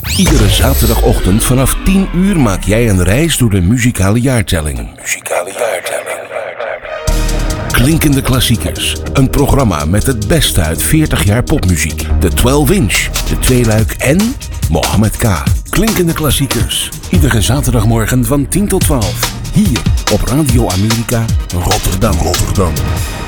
Iedere zaterdagochtend vanaf 10 uur maak jij een reis door de muzikale jaartelling. Klinkende klassiekers. Een programma met het beste uit 40 jaar popmuziek. De 12-inch, de tweeluik en Mohammed K. Klinkende klassiekers. Iedere zaterdagmorgen van 10 tot 12. Hier op Radio Amerika Rotterdam.